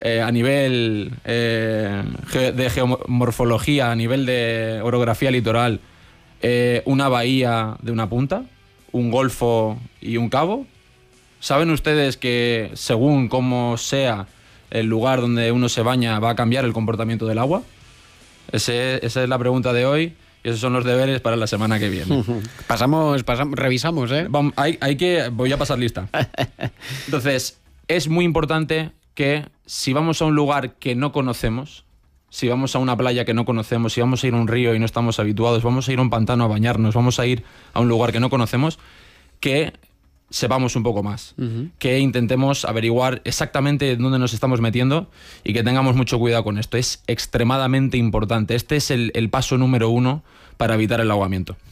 a nivel de geomorfología, a nivel de orografía litoral, una bahía de una punta, un golfo y un cabo? ¿Saben ustedes que según cómo sea el lugar donde uno se baña va a cambiar el comportamiento del agua? Esa es la pregunta de hoy y esos son los deberes para la semana que viene. Revisamos, ¿eh? Voy a pasar lista. Entonces, es muy importante que si vamos a un lugar que no conocemos, si vamos a una playa que no conocemos, si vamos a ir a un río y no estamos habituados, vamos a ir a un pantano a bañarnos, vamos a ir a un lugar que no conocemos, que sepamos un poco más, que intentemos averiguar exactamente dónde nos estamos metiendo y que tengamos mucho cuidado con esto. Es extremadamente importante. Este es el paso número 1 para evitar el ahogamiento.